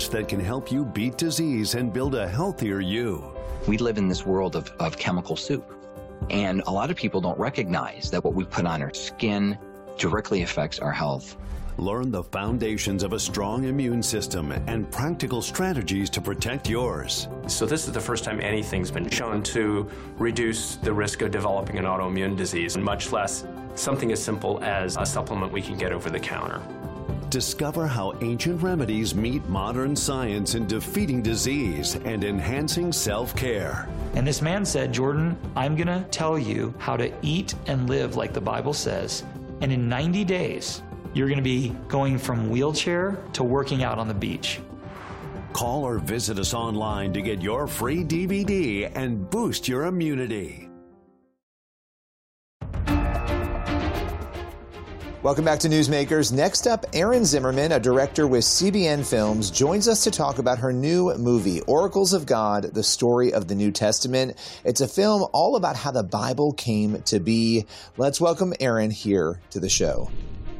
knowledge that can help you beat disease and build a healthier you. We live in this world of chemical soup. And a lot of people don't recognize that what we put on our skin directly affects our health. Learn the foundations of a strong immune system and practical strategies to protect yours. So this is the first time anything's been shown to reduce the risk of developing an autoimmune disease, much less something as simple as a supplement we can get over the counter. Discover how ancient remedies meet modern science in defeating disease and enhancing self-care. And this man said, Jordan, I'm going to tell you how to eat and live like the Bible says. And in 90 days, you're going to be going from wheelchair to working out on the beach. Call or visit us online to get your free DVD and boost your immunity. Welcome back to Newsmakers. Next up, Erin Zimmerman, a director with CBN Films, joins us to talk about her new movie, Oracles of God, the Story of the New Testament. It's a film all about how the Bible came to be. Let's welcome Erin here to the show.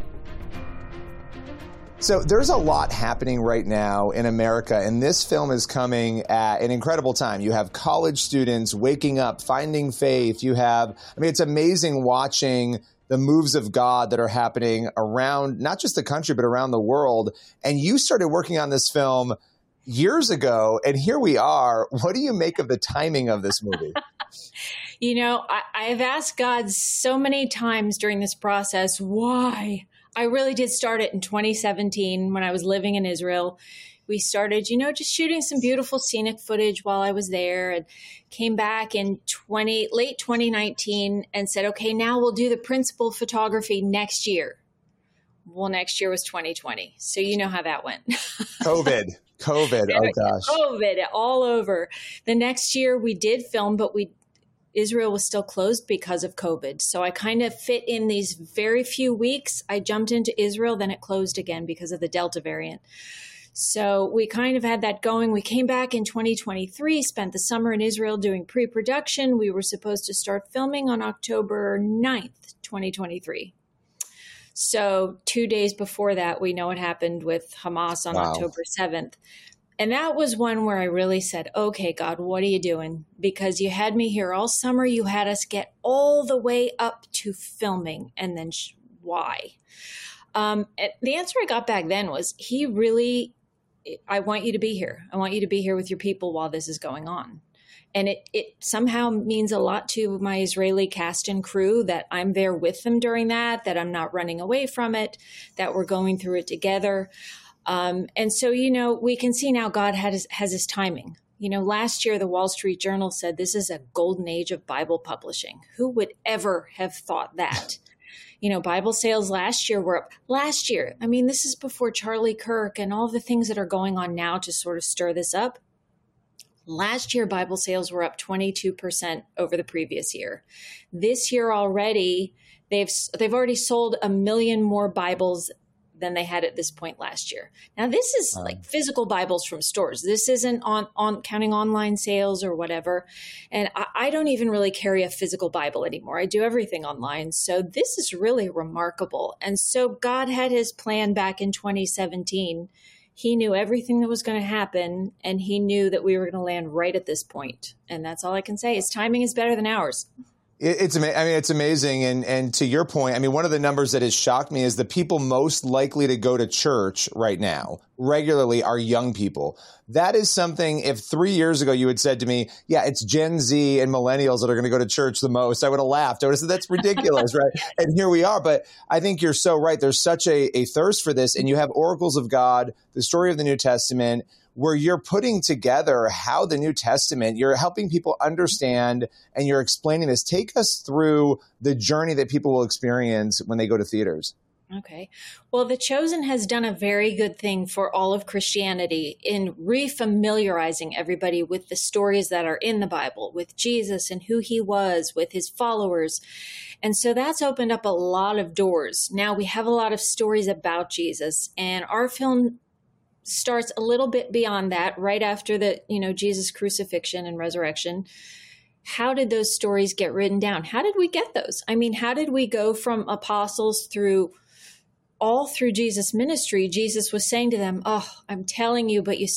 So there's a lot happening right now in America, and this film is coming at an incredible time. You have college students waking up, finding faith. It's amazing watching the moves of God that are happening around not just the country, but around the world. And you started working on this film years ago, and here we are. What do you make of the timing of this movie? I've asked God so many times during this process, why? I really did start it in 2017 when I was living in Israel. We started, just shooting some beautiful scenic footage while I was there, and came back in late 2019 and said, okay, now we'll do the principal photography next year. Well, next year was 2020. So you know how that went. COVID. Oh, gosh. COVID all over. The next year we did film, but Israel was still closed because of COVID. So I kind of fit in these very few weeks. I jumped into Israel, then it closed again because of the Delta variant. So we kind of had that going. We came back in 2023, spent the summer in Israel doing pre-production. We were supposed to start filming on October 9th, 2023. So 2 days before that, we know what happened with Hamas on October 7th. And that was one where I really said, okay, God, what are you doing? Because you had me here all summer. You had us get all the way up to filming. And then why? The answer I got back then was I want you to be here. I want you to be here with your people while this is going on. And it somehow means a lot to my Israeli cast and crew that I'm there with them during that I'm not running away from it, that we're going through it together. And so, we can see now God has his timing. Last year, the Wall Street Journal said this is a golden age of Bible publishing. Who would ever have thought that? Bible sales last year were up. Last year, this is before Charlie Kirk and all the things that are going on now to sort of stir this up. Last year, Bible sales were up 22% over the previous year. This year already, they've already sold 1 million more Bibles than they had at this point last year. Now, this is like physical Bibles from stores. This isn't on counting online sales or whatever. And I don't even really carry a physical Bible anymore. I do everything online. So this is really remarkable. And so God had his plan back in 2017. He knew everything that was going to happen, and he knew that we were going to land right at this point. And that's all I can say. His timing is better than ours. It's amazing. And to your point, one of the numbers that has shocked me is the people most likely to go to church right now regularly are young people. That is something, if 3 years ago you had said to me, yeah, it's Gen Z and millennials that are going to go to church the most, I would have laughed. I would have said, that's ridiculous, right? And here we are. But I think you're so right. There's such a thirst for this. And you have Oracles of God, the story of the New Testament, where you're putting together how the New Testament, you're helping people understand, and you're explaining this. Take us through the journey that people will experience when they go to theaters. Okay. Well, The Chosen has done a very good thing for all of Christianity in refamiliarizing everybody with the stories that are in the Bible, with Jesus and who he was, with his followers. And so that's opened up a lot of doors. Now we have a lot of stories about Jesus, and our film starts a little bit beyond that, right after the, Jesus crucifixion and resurrection. How did those stories get written down? How did we get those? How did we go from apostles through Jesus' ministry? Jesus was saying to them, oh, I'm telling you, but you